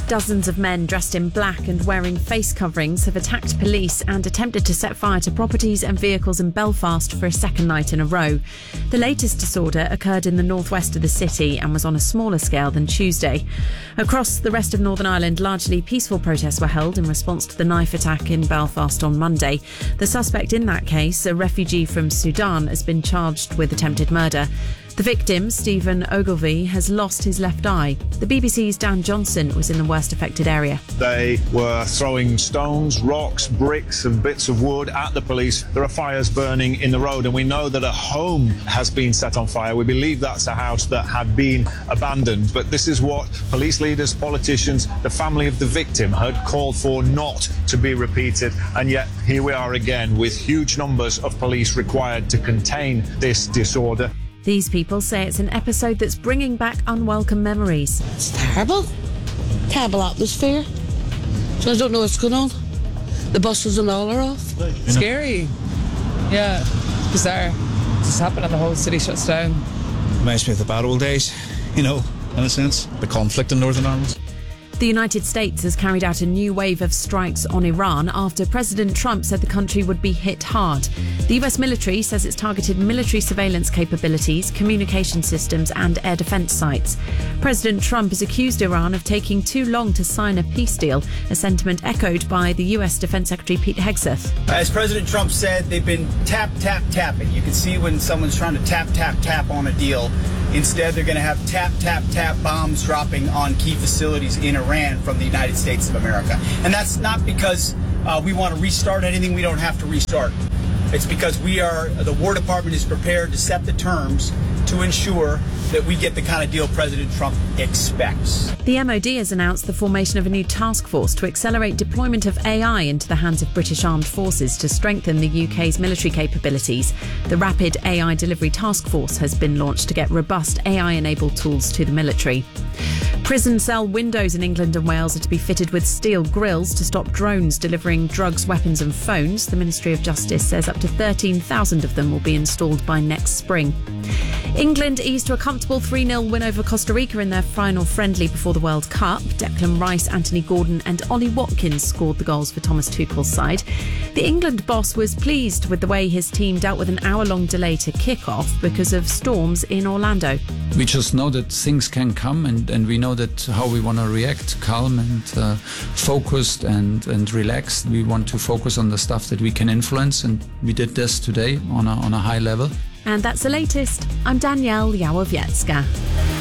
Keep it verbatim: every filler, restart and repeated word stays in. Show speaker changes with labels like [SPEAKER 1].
[SPEAKER 1] Dozens of men dressed in black and wearing face coverings have attacked police and attempted to set fire to properties and vehicles in Belfast for a second night in a row. The latest disorder occurred in the northwest of the city and was on a smaller scale than Tuesday. Across the rest of Northern Ireland, largely peaceful protests were held in response to the knife attack in Belfast on Monday. The suspect in that case, a refugee from Sudan, has been charged with attempted murder. The victim, Stephen Ogilvie, has lost his left eye. The B B C's Dan Johnson was in the worst affected area.
[SPEAKER 2] They were throwing stones, rocks, bricks and bits of wood at the police. There are fires burning in the road, and we know that a home has been set on fire. We believe that's a house that had been abandoned. But this is what police leaders, politicians, the family of the victim had called for not to be repeated. And yet here we are again with huge numbers of police required to contain this disorder.
[SPEAKER 1] These people say it's an episode that's bringing back unwelcome memories.
[SPEAKER 3] It's terrible. Terrible atmosphere. So I don't know what's going on. The buses and all are off.
[SPEAKER 4] Scary. Yeah, bizarre. This happened and the whole city shuts down.
[SPEAKER 5] Reminds me of the bad old days, you know, in a sense. The conflict in Northern Ireland.
[SPEAKER 1] The United States has carried out a new wave of strikes on Iran after President Trump said the country would be hit hard. The U S military says it's targeted military surveillance capabilities, communication systems and air defence sites. President Trump has accused Iran of taking too long to sign a peace deal, a sentiment echoed by the U S Defence Secretary Pete Hegseth.
[SPEAKER 6] As President Trump said, they've been tap, tap, tapping. You can see when someone's trying to tap, tap, tap on a deal. Instead, they're going to have tap, tap, tap bombs dropping on key facilities in Iran from the United States of America. And that's not because uh, we want to restart anything we don't have to restart. It's because we are, the War Department is prepared to set the terms to ensure that we get the kind of deal President Trump expects.
[SPEAKER 1] The M O D has announced the formation of a new task force to accelerate deployment of A I into the hands of British armed forces to strengthen the U K's military capabilities. The Rapid A I Delivery Task Force has been launched to get robust A I-enabled tools to the military. Prison cell windows in England and Wales are to be fitted with steel grills to stop drones delivering drugs, weapons and phones. The Ministry of Justice says up to thirteen thousand of them will be installed by next spring. England eased to a comfortable three nil win over Costa Rica in their final friendly before the World Cup. Declan Rice, Anthony Gordon and Ollie Watkins scored the goals for Thomas Tuchel's side. The England boss was pleased with the way his team dealt with an hour-long delay to kick off because of storms in Orlando.
[SPEAKER 7] We just know that things can come, and, and we know that how we want to react, calm and uh, focused and, and relaxed. We want to focus on the stuff that we can influence, and we did this today on a, on a high level.
[SPEAKER 1] And that's the latest. I'm Danielle Yawowiecka.